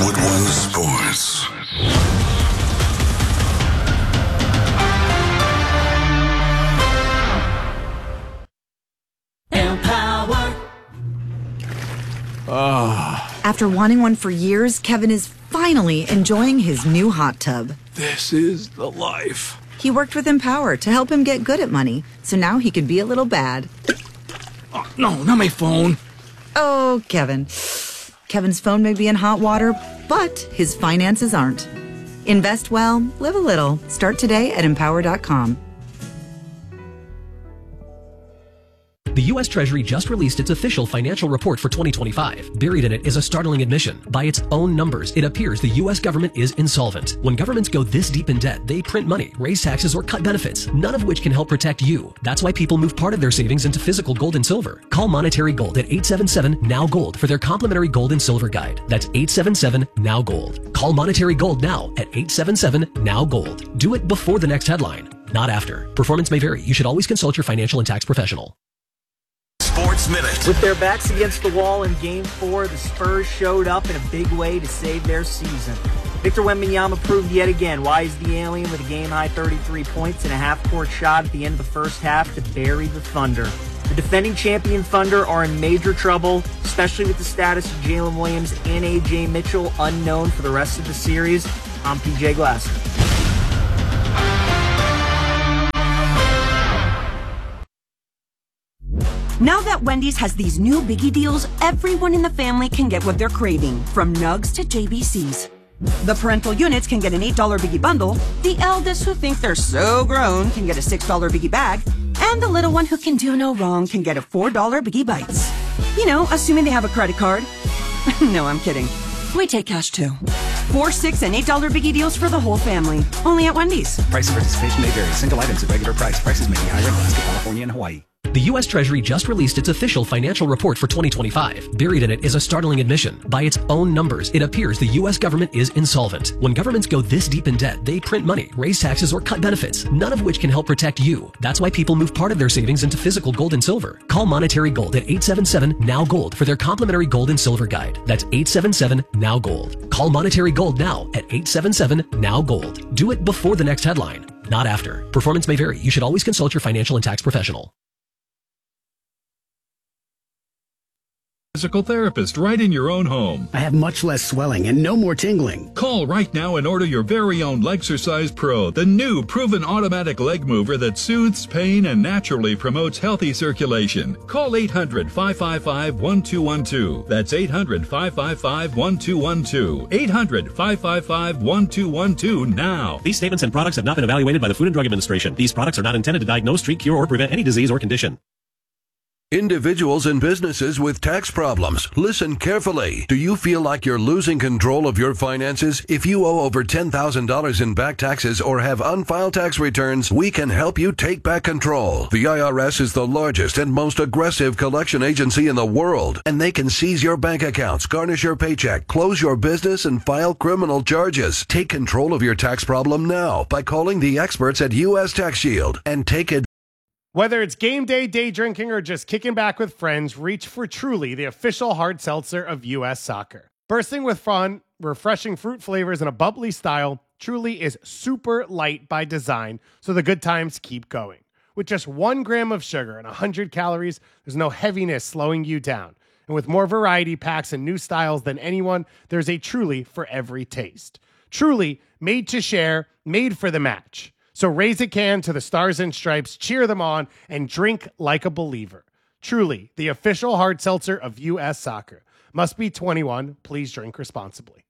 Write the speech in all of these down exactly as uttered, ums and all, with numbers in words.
nine one one Sports. Empower. Ah. After wanting one for years, Kevin is finally enjoying his new hot tub. This is the life. He worked with Empower to help him get good at money, so now he can be a little bad. Oh, no, not my phone. Oh, Kevin. Kevin's phone may be in hot water, but his finances aren't. Invest well, live a little. Start today at empower dot com. The U S Treasury just released its official financial report for twenty twenty-five. Buried in it is a startling admission. By its own numbers, it appears the U S government is insolvent. When governments go this deep in debt, they print money, raise taxes, or cut benefits, none of which can help protect you. That's why people move part of their savings into physical gold and silver. Call Monetary Gold at eight seven seven, N O W, GOLD for their complimentary gold and silver guide. That's eight seven seven, N O W, GOLD. Call Monetary Gold now at eight seven seven, N O W, GOLD. Do it before the next headline, not after. Performance may vary. You should always consult your financial and tax professional. Sports Minute. With their backs against the wall in Game four, the Spurs showed up in a big way to save their season. Victor Wembanyama proved yet again why he's the alien with a game-high thirty-three points and a half-court shot at the end of the first half to bury the Thunder. The defending champion Thunder are in major trouble, especially with the status of Jalen Williams and A J Mitchell unknown for the rest of the series. I'm P J Glasser. Now that Wendy's has these new biggie deals, everyone in the family can get what they're craving, from nugs to J B Cs. The parental units can get an eight dollar biggie bundle, the eldest who think they're so grown can get a six dollar biggie bag, and the little one who can do no wrong can get a four dollar biggie bites. You know, assuming they have a credit card. No, I'm kidding. We take cash too. Four, six, and eight dollar biggie deals for the whole family. Only at Wendy's. Price and participation may vary. Single items at regular price. Prices may be higher in Alaska, California, and Hawaii. The U S Treasury just released its official financial report for twenty twenty-five. Buried in it is a startling admission. By its own numbers, it appears the U S government is insolvent. When governments go this deep in debt, they print money, raise taxes, or cut benefits, none of which can help protect you. That's why people move part of their savings into physical gold and silver. Call Monetary Gold at eight seven seven, N O W, GOLD for their complimentary gold and silver guide. That's eight seven seven, N O W, GOLD. Call Monetary Gold now at eight seven seven, N O W, GOLD. Do it before the next headline, not after. Performance may vary. You should always consult your financial and tax professional. Physical therapist right in your own home. I have much less swelling and no more tingling. Call right now and order your very own Legsercise Pro, the new proven automatic leg mover that soothes pain and naturally promotes healthy circulation. Call eight hundred, five five five, one two one two. That's eight hundred, five five five, one two one two. eight hundred, five five five, one two one two now. These statements and products have not been evaluated by the Food and Drug Administration. These products are not intended to diagnose, treat, cure, or prevent any disease or condition. Individuals and businesses with tax problems, listen carefully. Do you feel like you're losing control of your finances? If you owe over ten thousand dollars in back taxes or have unfiled tax returns, we can help you take back control. The I R S is the largest and most aggressive collection agency in the world, and they can seize your bank accounts, garnish your paycheck, close your business, and file criminal charges. Take control of your tax problem now by calling the experts at U S Tax Shield and take advantage. Whether it's game day, day drinking, or just kicking back with friends, reach for Truly, the official hard seltzer of U S Soccer. Bursting with fun, refreshing fruit flavors, and a bubbly style, Truly is super light by design, so the good times keep going. With just one gram of sugar and one hundred calories, there's no heaviness slowing you down. And with more variety packs and new styles than anyone, there's a Truly for every taste. Truly, made to share, made for the match. So raise a can to the Stars and Stripes, cheer them on, and drink like a believer. Truly, the official hard seltzer of U S Soccer. Must be twenty-one. Please drink responsibly.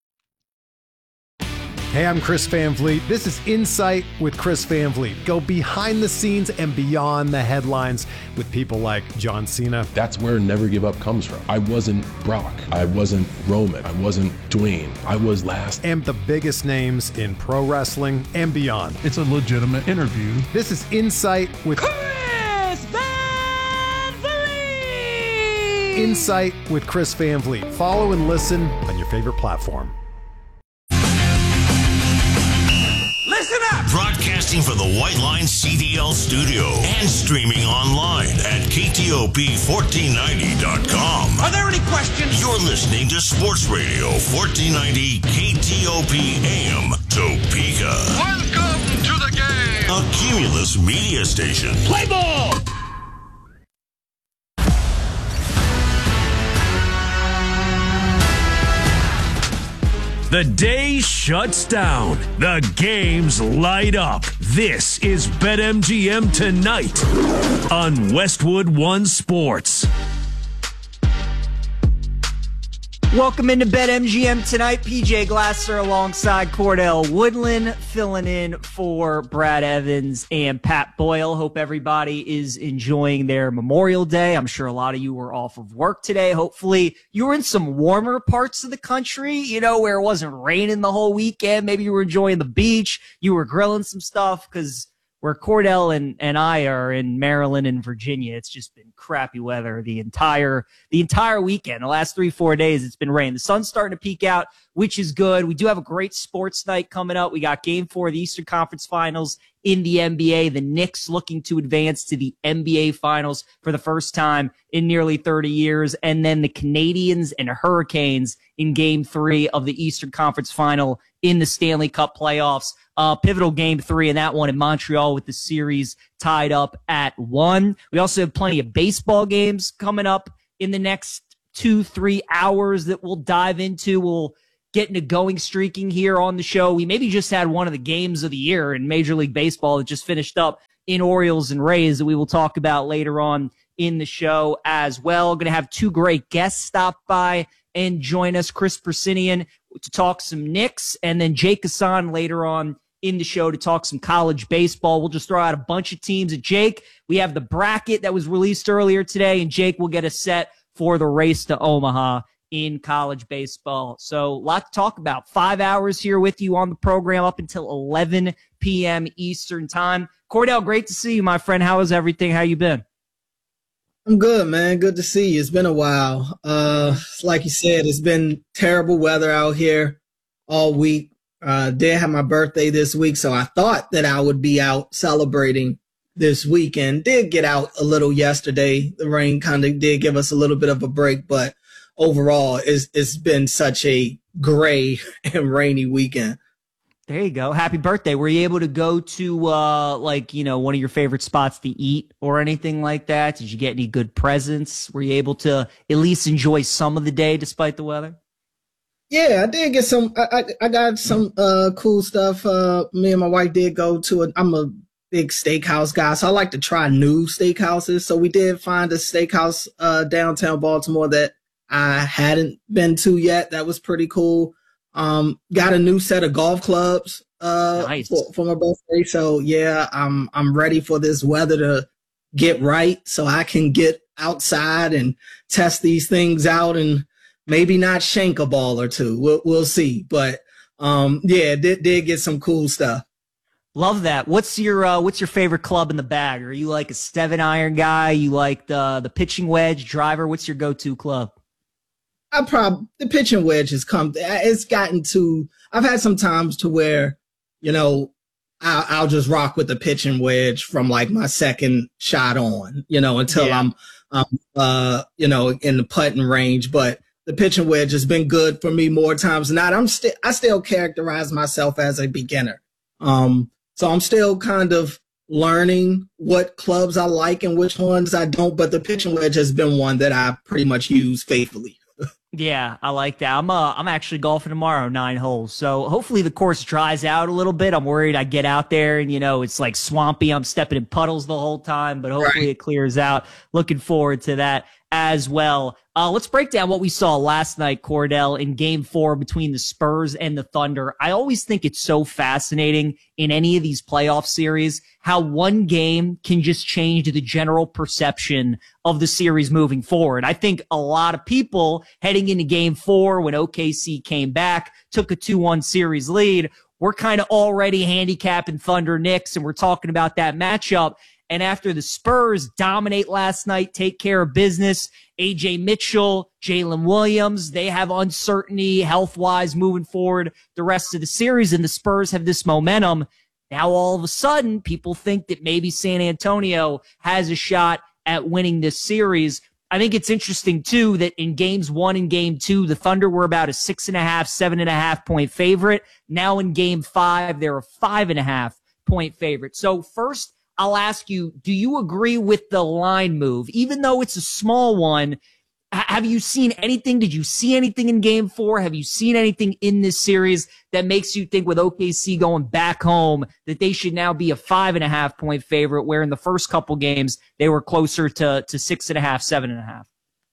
Hey, I'm Chris Van Vliet. This is Insight with Chris Van Vliet. Go behind the scenes and beyond the headlines with people like John Cena. That's where Never Give Up comes from. I wasn't Brock. I wasn't Roman. I wasn't Dwayne. I was last. And the biggest names in pro wrestling and beyond. It's a legitimate interview. This is Insight with Chris Van Vliet! Insight with Chris Van Vliet. Follow and listen on your favorite platform. Listen up! Broadcasting from the White Line C D L studio and streaming online at K T O P fourteen ninety dot com. Are there any questions? You're listening to Sports Radio fourteen ninety K T O P A M Topeka. Welcome to the game. A Cumulus media station. Play ball. The day shuts down. The games light up. This is BetMGM Tonight on Westwood One Sports. Welcome into BetMGM Tonight. P J Glasser alongside Cordell Woodland, filling in for Brad Evans and Pat Boyle. Hope everybody is enjoying their Memorial Day. I'm sure a lot of you were off of work today. Hopefully you were in some warmer parts of the country, you know, where it wasn't raining the whole weekend. Maybe you were enjoying the beach. You were grilling some stuff, because where Cordell and, and I are in Maryland and Virginia, it's just been crappy weather the entire the entire weekend. The last three, four days, it's been rain. The sun's starting to peek out, which is good. We do have a great sports night coming up. We got game four of the Eastern Conference Finals in the N B A. The Knicks looking to advance to the N B A Finals for the first time in nearly thirty years. And then the Canadians and Hurricanes in game three of the Eastern Conference Final in the Stanley Cup playoffs. Uh, pivotal game three in that one in Montreal, with the series tied up at one. We also have plenty of baseball games coming up in the next two, three hours that we'll dive into. We'll get into going streaking here on the show. We maybe just had one of the games of the year in Major League Baseball that just finished up in Orioles and Rays that we will talk about later on in the show as well. Going to have two great guests stop by and join us. Chris Persinian to talk some Knicks, and then Jake Hassan later on in the show to talk some college baseball. We'll just throw out a bunch of teams. At Jake, we have the bracket that was released earlier today, and Jake will get us set for the race to Omaha in college baseball. So a lot to talk about. Five hours here with you on the program up until eleven p.m. Eastern time. Cordell, great to see you, my friend. How is everything? How you been? I'm good, man. Good to see you. It's been a while. Uh, like you said, it's been terrible weather out here all week. Uh, did have my birthday this week, so I thought that I would be out celebrating this weekend. Did get out a little yesterday. The rain kind of did give us a little bit of a break, but overall, it's, it's been such a gray and rainy weekend. There you go. Happy birthday. Were you able to go to, uh, like, you know, one of your favorite spots to eat or anything like that? Did you get any good presents? Were you able to at least enjoy some of the day despite the weather? Yeah, I did get some, I, I, I got some, uh, cool stuff. Uh, me and my wife did go to a, I'm a big steakhouse guy, so I like to try new steakhouses. So we did find a steakhouse, uh, downtown Baltimore that I hadn't been to yet. That was pretty cool. Um, got a new set of golf clubs, uh, nice. for, for my birthday. So yeah, I'm, I'm ready for this weather to get right so I can get outside and test these things out and maybe not shank a ball or two. We'll, we'll see. But, um, yeah, did, did get some cool stuff. Love that. What's your, uh, what's your favorite club in the bag? Are you like a seven iron guy? You like the, the pitching wedge driver? What's your go-to club? I probably, the pitching wedge has come, it's gotten to, I've had some times to where, you know, I'll, I'll just rock with the pitching wedge from like my second shot on, you know, until yeah. I'm, um, uh, you know, in the putting range. But the pitching wedge has been good for me more times than not. I'm still, I still characterize myself as a beginner. Um, so I'm still kind of learning what clubs I like and which ones I don't, but the pitching wedge has been one that I pretty much use faithfully. Yeah, I like that. I'm uh, I'm actually golfing tomorrow, nine holes. So hopefully the course dries out a little bit. I'm worried I get out there and, you know, it's like swampy. I'm stepping in puddles the whole time, but hopefully right. it clears out. Looking forward to that as well. Uh, let's break down what we saw last night, Cordell, in game four between the Spurs and the Thunder. I always think it's so fascinating in any of these playoff series how one game can just change the general perception of the series moving forward. I think a lot of people heading into game four when O K C came back, took a two one series lead, we're kind of already handicapping Thunder Knicks, and we're talking about that matchup. And after the Spurs dominate last night, take care of business, A J Mitchell, Jalen Williams, they have uncertainty health-wise moving forward the rest of the series, and the Spurs have this momentum. Now, all of a sudden, people think that maybe San Antonio has a shot at winning this series. I think it's interesting, too, that in games one and game two, the Thunder were about a six and a half, seven and a half point favorite. Now in game five, they're a five and a half point favorite. So first, I'll ask you, do you agree with the line move? Even though it's a small one, have you seen anything? Did you see anything in game four? Have you seen anything in this series that makes you think with O K C going back home that they should now be a five and a half point favorite, where in the first couple games they were closer to, to six and a half, seven and a half?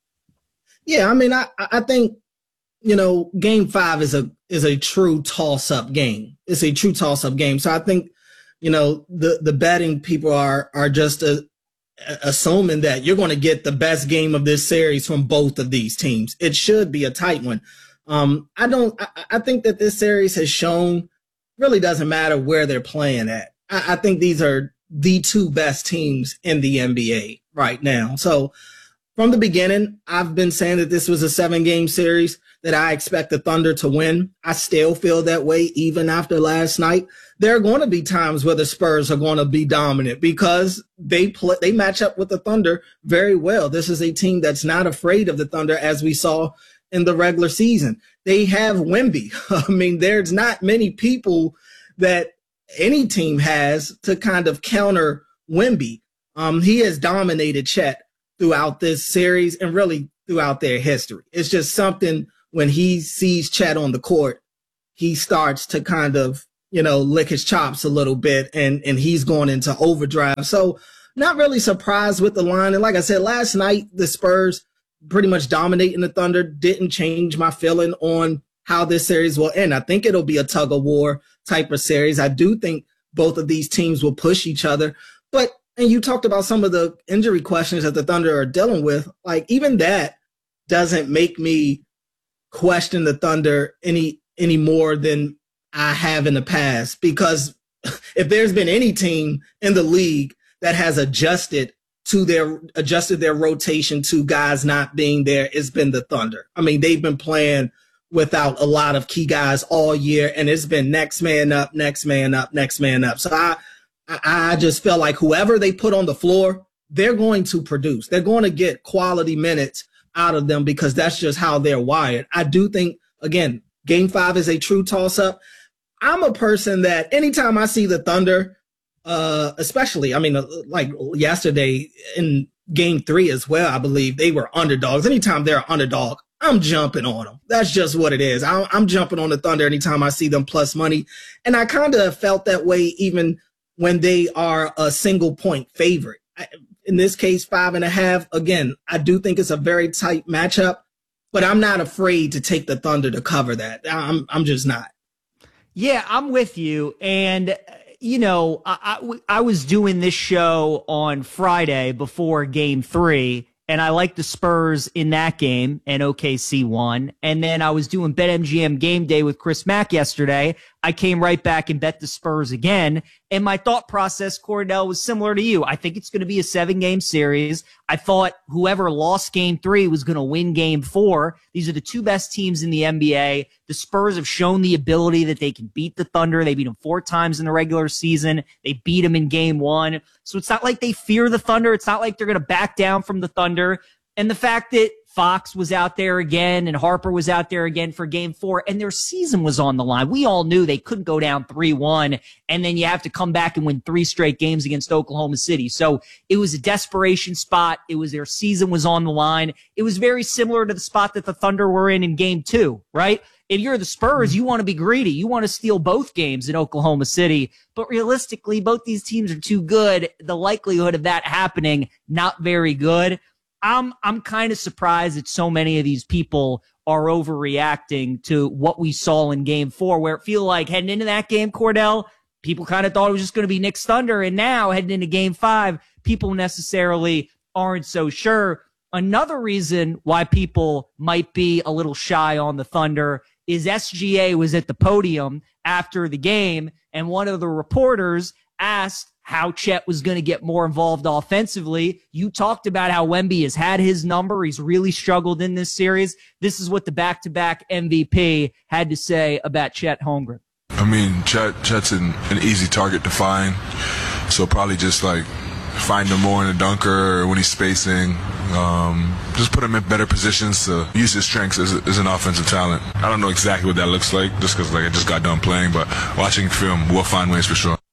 Yeah, I mean, I, I think, you know, game five is a, is a true toss up game. It's a true toss up game. So I think, you know, the, the betting people are, are just a, assuming that you're going to get the best game of this series from both of these teams. It should be a tight one. Um, I don't, I, I think that this series has shown really doesn't matter where they're playing at. I, I think these are the two best teams in the N B A right now. So from the beginning, I've been saying that this was a seven game series that I expect the Thunder to win. I still feel that way even after last night. There are going to be times where the Spurs are going to be dominant because they play, they match up with the Thunder very well. This is a team that's not afraid of the Thunder, as we saw in the regular season. They have Wemby. I mean, there's not many people that any team has to kind of counter Wemby. Um, he has dominated Chet throughout this series and really throughout their history. It's just something when he sees Chet on the court, he starts to kind of, you know, lick his chops a little bit, and, and he's going into overdrive. So not really surprised with the line. And like I said, last night, the Spurs pretty much dominating the Thunder didn't change my feeling on how this series will end. I think it'll be a tug of war type of series. I do think both of these teams will push each other. But, and you talked about some of the injury questions that the Thunder are dealing with. Like, even that doesn't make me question the Thunder any, any more than I have in the past, because if there's been any team in the league that has adjusted to their adjusted their rotation to guys not being there, it's been the Thunder. I mean, they've been playing without a lot of key guys all year, and it's been next man up, next man up, next man up. So I, I, I just feel like whoever they put on the floor, they're going to produce. They're going to get quality minutes out of them because that's just how they're wired. I do think, again, game five is a true toss-up. I'm a person that anytime I see the Thunder, uh, especially, I mean, uh, like yesterday in game three as well, I believe they were underdogs. Anytime they're an underdog, I'm jumping on them. That's just what it is. I, I'm jumping on the Thunder anytime I see them plus money. And I kind of felt that way even when they are a single point favorite. I, in this case, five and a half. Again, I do think it's a very tight matchup, but I'm not afraid to take the Thunder to cover that. I'm, I'm just not. Yeah, I'm with you. And, you know, I, I, I was doing this show on Friday before game three, and I liked the Spurs in that game, and O K C won. And then I was doing BetMGM Game Day with Chris Mack yesterday. I came right back and bet the Spurs again. And my thought process, Cordell, was similar to you. I think it's going to be a seven-game series. I thought whoever lost game three was going to win game four. These are the two best teams in the N B A. The Spurs have shown the ability that they can beat the Thunder. They beat them four times in the regular season. They beat them in game one. So it's not like they fear the Thunder. It's not like they're going to back down from the Thunder. And the fact that Fox was out there again and Harper was out there again for game four, and their season was on the line. We all knew they couldn't go down three one, and then you have to come back and win three straight games against Oklahoma City. So it was a desperation spot. It was their season was on the line. It was very similar to the spot that the Thunder were in in game two, right? If you're the Spurs, you want to be greedy. You want to steal both games in Oklahoma City. But realistically, both these teams are too good. The likelihood of that happening, not very good. I'm I'm kind of surprised that so many of these people are overreacting to what we saw in game four, where it feel like heading into that game, Cordell, people kind of thought it was just going to be Knicks Thunder. And now heading into game five, people necessarily aren't so sure. Another reason why people might be a little shy on the Thunder is S G A was at the podium after the game, and one of the reporters asked how Chet was going to get more involved offensively. You talked about how Wemby has had his number. He's really struggled in this series. This is what the back-to-back M V P had to say about Chet Holmgren. I mean, Chet, Chet's an, an easy target to find, so probably just like find him more in the dunker or when he's spacing. Um, just put him in better positions to use his strengths as, as an offensive talent. I don't know exactly what that looks like just because like I just got done playing, but watching film, we'll find ways for sure.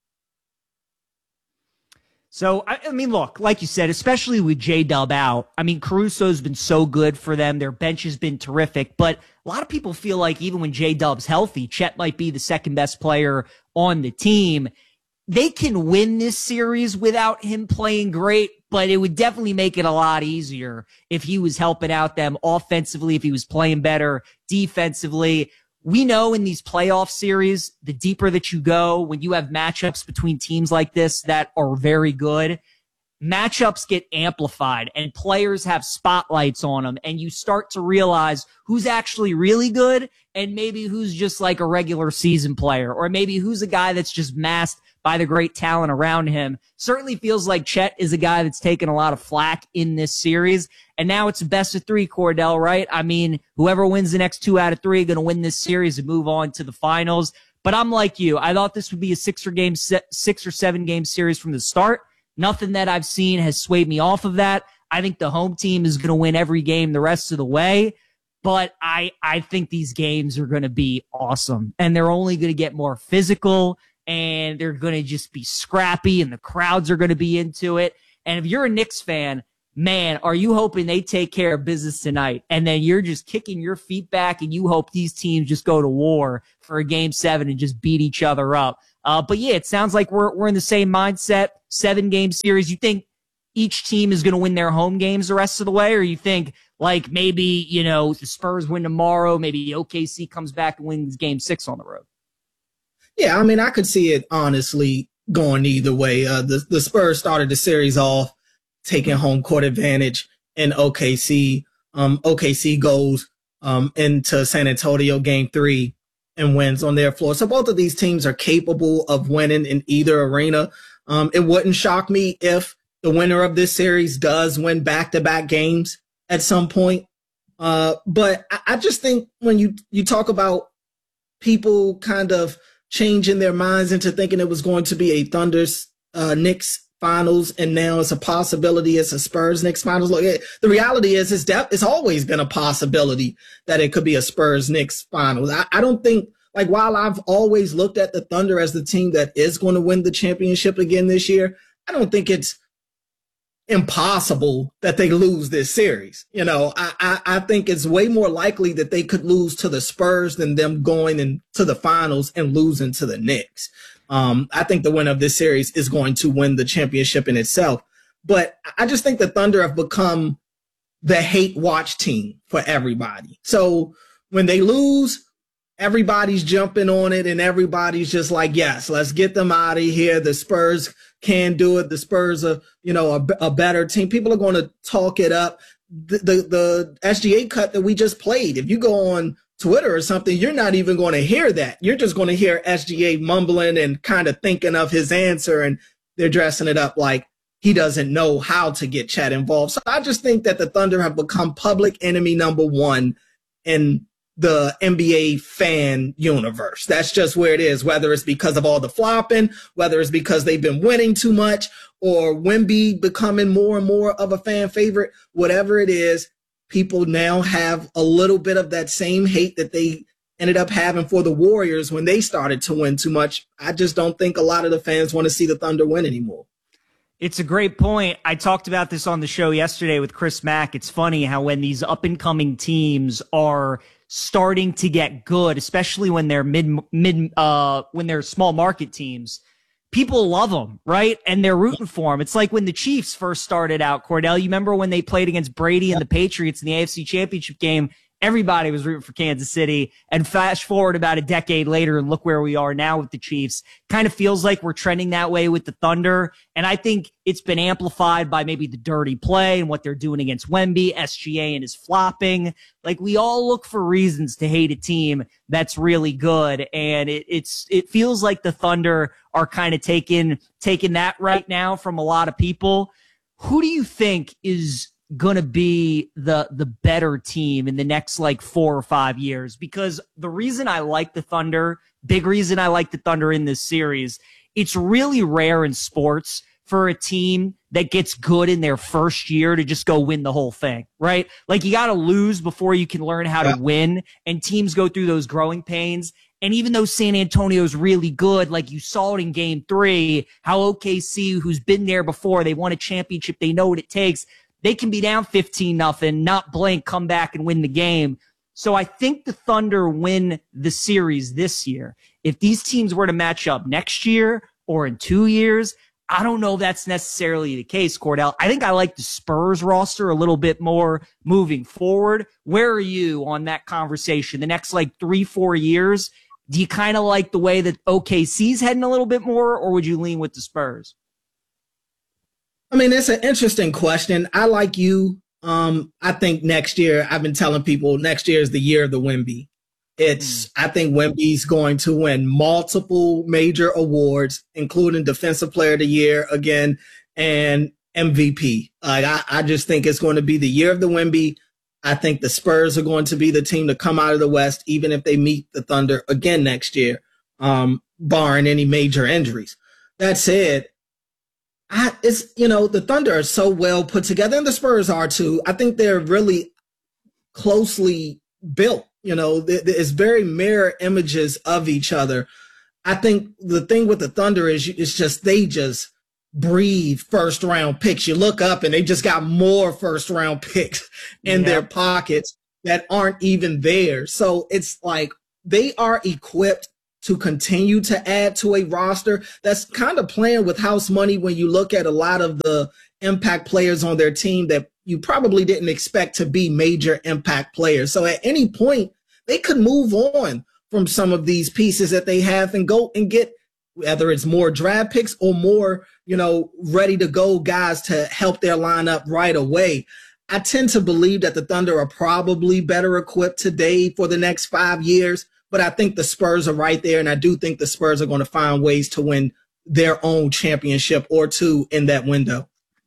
So, I, I mean, look, like you said, especially with J-Dub out, I mean, Caruso's been so good for them. Their bench has been terrific. But a lot of people feel like even when J-Dub's healthy, Chet might be the second best player on the team. They can win this series without him playing great, but it would definitely make it a lot easier if he was helping out them offensively, if he was playing better defensively. We know in these playoff series, the deeper that you go, when you have matchups between teams like this that are very good, matchups get amplified and players have spotlights on them, and you start to realize who's actually really good and maybe who's just like a regular season player, or maybe who's a guy that's just masked by the great talent around him. Certainly feels like Chet is a guy that's taken a lot of flack in this series. And now it's a best of three, Cordell, right? I mean, whoever wins the next two out of three are going to win this series and move on to the finals. But I'm like you. I thought this would be a six or game, six or seven game series from the start. Nothing that I've seen has swayed me off of that. I think the home team is going to win every game the rest of the way. But I, I think these games are going to be awesome. And they're only going to get more physical. And they're going to just be scrappy, and the crowds are going to be into it. And if you're a Knicks fan, man, are you hoping they take care of business tonight? And then you're just kicking your feet back, and you hope these teams just go to war for a game seven and just beat each other up. Uh, but yeah, it sounds like we're we're in the same mindset. Seven game series. You think each team is going to win their home games the rest of the way, or you think like maybe, you know, the Spurs win tomorrow, maybe O K C comes back and wins game six on the road? Yeah, I mean, I could see it honestly going either way. Uh, the, the Spurs started the series off taking home court advantage in O K C. Um, O K C goes um, into San Antonio game three and wins on their floor. So both of these teams are capable of winning in either arena. Um, it wouldn't shock me if the winner of this series does win back-to-back games at some point. Uh, but I, I just think when you, you talk about people kind of changing their minds into thinking it was going to be a Thunder uh, Knicks finals, and now it's a possibility it's a Spurs Knicks finals. Look, it, the reality is it's, def- it's always been a possibility that it could be a Spurs Knicks finals. I, I don't think, like, while I've always looked at the Thunder as the team that is going to win the championship again this year, I don't think it's impossible that they lose this series. You know, I, I, I think it's way more likely that they could lose to the Spurs than them going into the finals and losing to the Knicks. Um, I think the winner of this series is going to win the championship in itself. But I just think the Thunder have become the hate watch team for everybody. So when they lose, everybody's jumping on it and everybody's just like, yes, let's get them out of here. The Spurs can do it. The Spurs are, you know, a, a better team. People are going to talk it up. The, the, the S G A cut that we just played, if you go on Twitter or something, you're not even going to hear that. You're just going to hear S G A mumbling and kind of thinking of his answer, and they're dressing it up like he doesn't know how to get Chet involved. So I just think that the Thunder have become public enemy number one in the N B A fan universe. That's just where it is, whether it's because of all the flopping, whether it's because they've been winning too much, or Wemby becoming more and more of a fan favorite, whatever it is, people now have a little bit of that same hate that they ended up having for the Warriors when they started to win too much. I just don't think a lot of the fans want to see the Thunder win anymore. It's a great point. I talked about this on the show yesterday with Chris Mack. It's funny how when these up-and-coming teams are starting to get good, especially when they're mid, mid, uh, when they're small market teams, people love them, right? And they're rooting for them. It's like when the Chiefs first started out, Cordell. You remember when they played against Brady and the Patriots in the A F C Championship game? Everybody was rooting for Kansas City. And fast forward about a decade later, and look where we are now with the Chiefs. Kind of feels like we're trending that way with the Thunder. And I think it's been amplified by maybe the dirty play and what they're doing against Wemby, S G A and his flopping. Like, we all look for reasons to hate a team that's really good. And it, it's, it feels like the Thunder are kind of taking, taking that right now from a lot of people. Who do you think is going to be the the better team in the next like four or five years? Because the reason I like the Thunder, big reason I like the Thunder in this series, it's really rare in sports for a team that gets good in their first year to just go win the whole thing, right? Like you got to lose before you can learn how yeah. to win, and teams go through those growing pains. And even though San Antonio's really good, like you saw it in game three, how O K C, who's been there before, they won a championship, they know what it takes. They can be down fifteen nothing, not blink, come back and win the game. So I think the Thunder win the series this year. If these teams were to match up next year or in two years, I don't know if that's necessarily the case, Cordell. I think I like the Spurs roster a little bit more moving forward. Where are you on that conversation? The next like three, four years, do you kind of like the way that O K C's heading a little bit more, or would you lean with the Spurs? I mean, it's an interesting question. I like you. Um, I think next year, I've been telling people next year is the year of the Wemby. It's, mm. I think Wemby's going to win multiple major awards, including Defensive Player of the Year again and M V P. Like, I, I just think it's going to be the year of the Wemby. I think the Spurs are going to be the team to come out of the West, even if they meet the Thunder again next year, um, barring any major injuries. That said, I, it's, you know, the Thunder are so well put together, and the Spurs are too. I think they're really closely built. You know, it's very mirror images of each other. I think the thing with the Thunder is it's just they just breathe first round picks. You look up and they just got more first round picks in yeah. their pockets that aren't even there. So it's like they are equipped to continue to add to a roster that's kind of playing with house money when you look at a lot of the impact players on their team that you probably didn't expect to be major impact players. So at any point, they could move on from some of these pieces that they have and go and get, whether it's more draft picks or more, you know, ready to go guys to help their lineup right away. I tend to believe that the Thunder are probably better equipped today for the next five years, but I think the Spurs are right there, and I do think the Spurs are going to find ways to win their own championship or two in that window.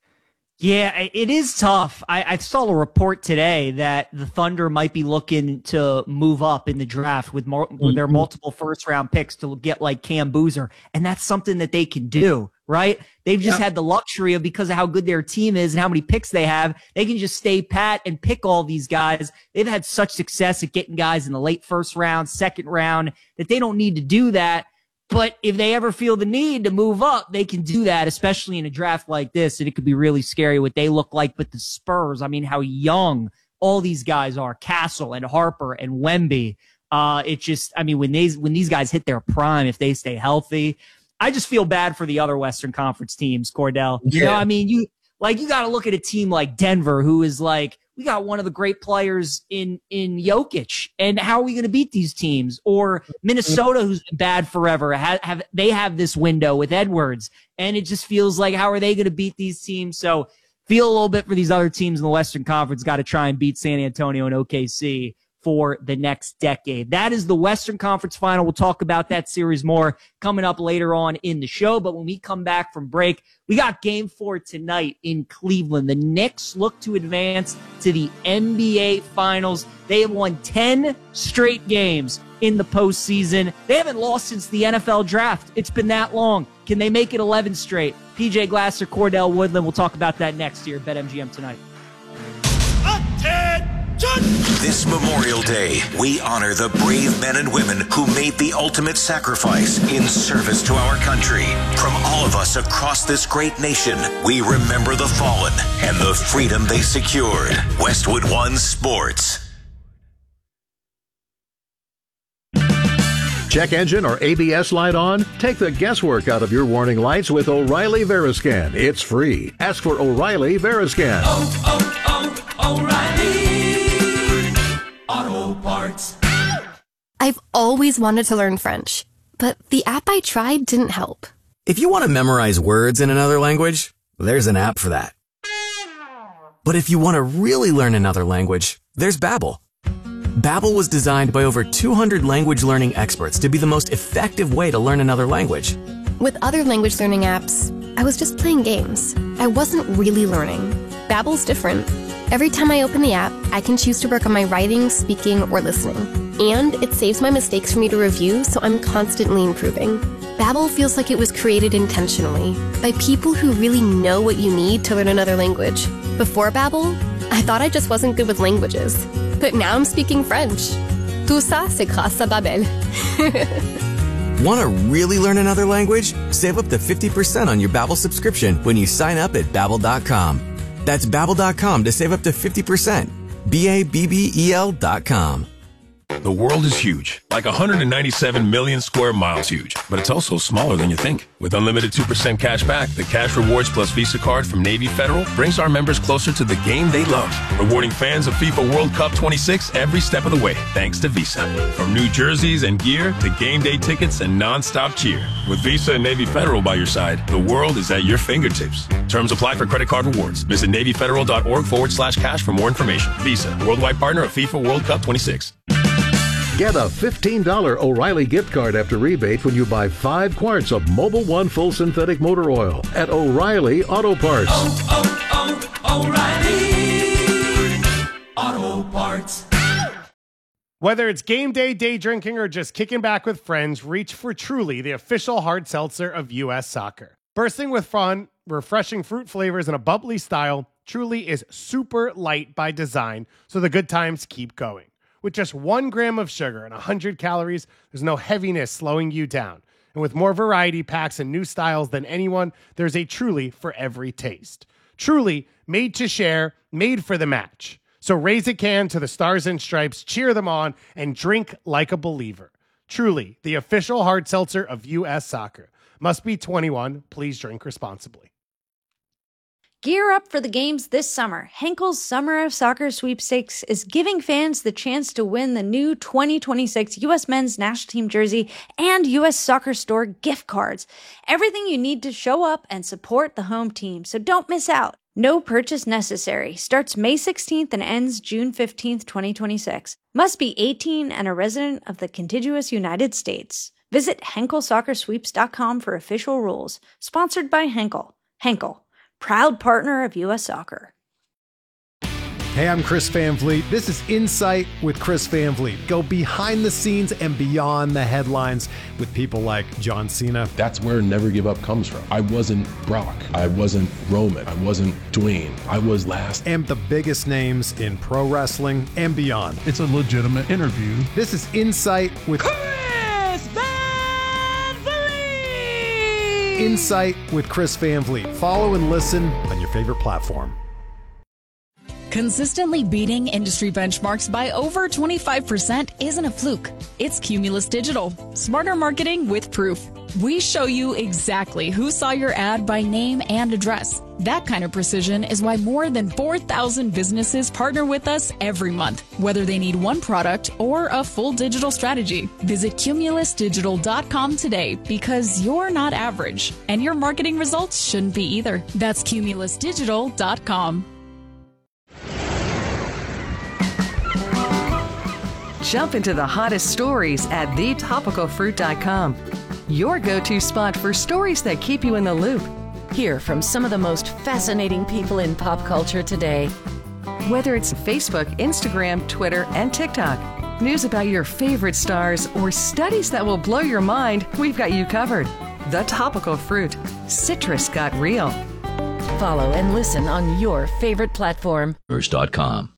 Yeah, it is tough. I, I saw a report today that the Thunder might be looking to move up in the draft with, more, with their multiple first-round picks to get like Cam Boozer, and that's something that they can do, right? They've just yeah. had the luxury of, because of how good their team is and how many picks they have, they can just stay pat and pick all these guys. They've had such success at getting guys in the late first round, second round, that they don't need to do that. But if they ever feel the need to move up, they can do that, especially in a draft like this. And it could be really scary what they look like. But the Spurs, I mean, how young all these guys are, Castle and Harper and Wemby. Uh, it just, I mean, when these, when these guys hit their prime, if they stay healthy, I just feel bad for the other Western Conference teams, Cordell. You yeah. know, I mean, you like, you got to look at a team like Denver, who is like, we got one of the great players in, in Jokic, and how are we going to beat these teams? Or Minnesota, who's been bad forever, have, have they have this window with Edwards, and it just feels like, how are they going to beat these teams? So feel a little bit for these other teams in the Western Conference, got to try and beat San Antonio and O K C for the next decade. That is the Western Conference Final. We'll talk about that series more coming up later on in the show. But when we come back from break, we got game four tonight in Cleveland. The Knicks look to advance to the N B A Finals. They have won ten straight games in the postseason. They haven't lost since the N F L draft. It's been that long. Can they make it eleven straight? P J Glasser, Cordell Woodland. We'll talk about that next year at BetMGM Tonight. This Memorial Day, we honor the brave men and women who made the ultimate sacrifice in service to our country. From all of us across this great nation, we remember the fallen and the freedom they secured. Westwood One Sports. Check engine or A B S light on? Take the guesswork out of your warning lights with O'Reilly Veriscan. It's free. Ask for O'Reilly Veriscan. Oh, oh, oh, O'Reilly Auto Parts. I've always wanted to learn French, but the app I tried didn't help. If you want to memorize words in another language, there's an app for that. But if you want to really learn another language, there's Babbel. Babbel was designed by over two hundred language learning experts to be the most effective way to learn another language. With other language learning apps, I was just playing games. I wasn't really learning. Babbel's different. Every time I open the app, I can choose to work on my writing, speaking, or listening. And it saves my mistakes for me to review, so I'm constantly improving. Babbel feels like it was created intentionally by people who really know what you need to learn another language. Before Babbel, I thought I just wasn't good with languages. But now I'm speaking French. Tout ça, c'est grâce à Babbel. Want to really learn another language? Save up to fifty percent on your Babbel subscription when you sign up at Babbel dot com. That's Babbel dot com to save up to fifty percent. B A B B E L dot com. The world is huge, like one hundred ninety-seven million square miles huge, but it's also smaller than you think. With unlimited two percent cash back, the Cash Rewards Plus Visa card from Navy Federal brings our members closer to the game they love, rewarding fans of FIFA World Cup twenty-six every step of the way, thanks to Visa. From new jerseys and gear to game day tickets and non-stop cheer. With Visa and Navy Federal by your side, the world is at your fingertips. Terms apply for credit card rewards. Visit NavyFederal.org forward slash cash for more information. Visa, worldwide partner of FIFA World Cup twenty-six. Get a fifteen dollars O'Reilly gift card after rebate when you buy five quarts of Mobil One Full Synthetic Motor Oil at O'Reilly Auto Parts. Oh, oh, oh, O'Reilly Auto Parts. Whether it's game day, day drinking, or just kicking back with friends, reach for Truly, the official hard seltzer of U S Soccer. Bursting with fun, refreshing fruit flavors, and a bubbly style, Truly is super light by design, so the good times keep going. With just one gram of sugar and one hundred calories, there's no heaviness slowing you down. And with more variety packs and new styles than anyone, there's a Truly for every taste. Truly, made to share, made for the match. So raise a can to the Stars and Stripes, cheer them on, and drink like a believer. Truly, the official hard seltzer of U S Soccer. Must be twenty-one. Please drink responsibly. Gear up for the games this summer. Henkel's Summer of Soccer Sweepstakes is giving fans the chance to win the new twenty twenty-six U S Men's National Team jersey and U S Soccer Store gift cards. Everything you need to show up and support the home team, so don't miss out. No purchase necessary. Starts May sixteenth and ends June fifteenth, twenty twenty-six. Must be eighteen and a resident of the contiguous United States. Visit Henkel Soccer Sweeps dot com for official rules. Sponsored by Henkel. Henkel, proud partner of U S Soccer. Hey, I'm Chris Van Vliet. This is Insight with Chris Van Vliet. Go behind the scenes and beyond the headlines with people like John Cena. That's where Never Give Up comes from. I wasn't Brock. I wasn't Roman. I wasn't Dwayne. I was last. And the biggest names in pro wrestling and beyond. It's a legitimate interview. This is Insight with Chris Van Vliet. Insight with Chris Van Vliet. Follow and listen on your favorite platform. Consistently beating industry benchmarks by over twenty-five percent isn't a fluke. It's Cumulus Digital. Smarter marketing with proof. We show you exactly who saw your ad by name and address. That kind of precision is why more than four thousand businesses partner with us every month, whether they need one product or a full digital strategy. Visit Cumulus Digital dot com today because you're not average, and your marketing results shouldn't be either. That's Cumulus Digital dot com. Jump into the hottest stories at the topical fruit dot com. Your go-to spot for stories that keep you in the loop. Hear from some of the most fascinating people in pop culture today. Whether it's Facebook, Instagram, Twitter, and TikTok, news about your favorite stars, or studies that will blow your mind, we've got you covered. The Topical Fruit. Citrus got real. Follow and listen on your favorite platform. dot com.